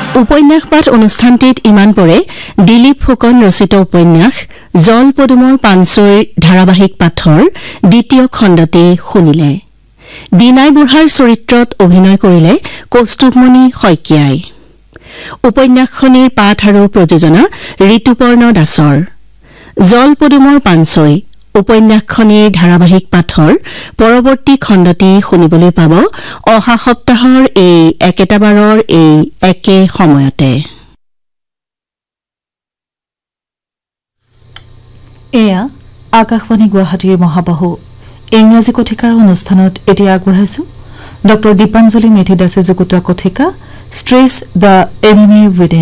উপন্যাস পাঠ অনুষ্ঠানটিত ইমান পৰে দিলীপ ফুকন ৰচিত উপন্যাস জল পদুমৰ পাঞ্চৈৰ ধাৰাবাহিক পাঠৰ দ্বিতীয় খণ্ডটি শুনিলে দিনাই বুঢ়াৰ চৰিত্ৰত অভিনয় কৰিলে কৌস্তুভমণি শইকীয়াই উপন্যাসখনিৰ পাঠ আৰু প্ৰযোজনা ঋতুপৰ্ণ দাসৰ জল পদুমৰ পাঞ্চৈ উপন্যাসখনিৰ ধাৰাবাহিক পাঠৰ পৰৱৰ্তী খণ্ডটি শুনিবলৈ পাব অহা সপ্তাহৰ এই একেটাবাৰৰ এই একে সময়তে এয়া আকাশবাণী গুৱাহাটীৰ মহাবাহু ইংৰাজী কথিকাৰ অনুষ্ঠানত এতিয়া আগবঢ়াইছো ডক্টৰ দীপাঞ্জলি মেধি দাসে যুগুতোৱা কথিকা ষ্ট্ৰেছ দ্য এনিমি উইদিন